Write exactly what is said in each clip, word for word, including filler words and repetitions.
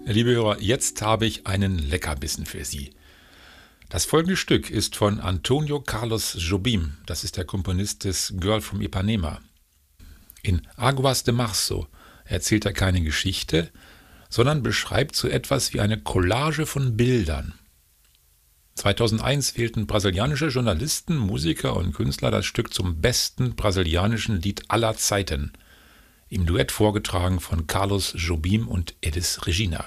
Liebe Hörer, jetzt habe ich einen Leckerbissen für Sie. Das folgende Stück ist von Antonio Carlos Jobim, das ist der Komponist des Girl from Ipanema. In Aguas de Marzo erzählt er keine Geschichte, sondern beschreibt so etwas wie eine Collage von Bildern. zweitausendeins wählten brasilianische Journalisten, Musiker und Künstler das Stück zum besten brasilianischen Lied aller Zeiten, im Duett vorgetragen von Carlos Jobim und Elis Regina.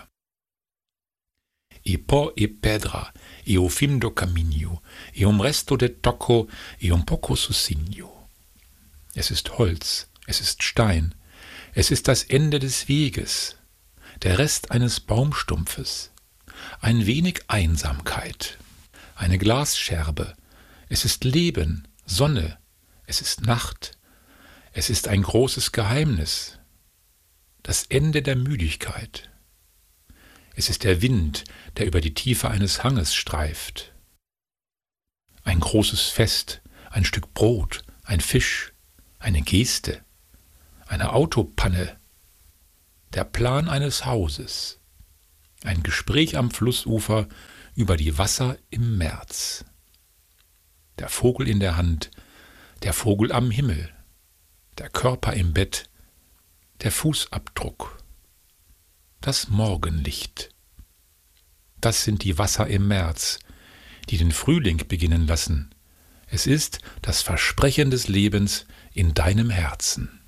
E pó e pedra, e o fim do caminho, e um resto de toco, e um pouco sozinho. Es ist Holz, es ist Stein, es ist das Ende des Weges, der Rest eines Baumstumpfes, ein wenig Einsamkeit, eine Glasscherbe, es ist Leben, Sonne, es ist Nacht, es ist ein großes Geheimnis, das Ende der Müdigkeit. Es ist der Wind, der über die Tiefe eines Hanges streift. Ein großes Fest, ein Stück Brot, ein Fisch, eine Geste, eine Autopanne, der Plan eines Hauses, ein Gespräch am Flussufer über die Wasser im März. Der Vogel in der Hand, der Vogel am Himmel, der Körper im Bett, der Fußabdruck, das Morgenlicht. Das sind die Wasser im März, die den Frühling beginnen lassen. Es ist das Versprechen des Lebens in deinem Herzen.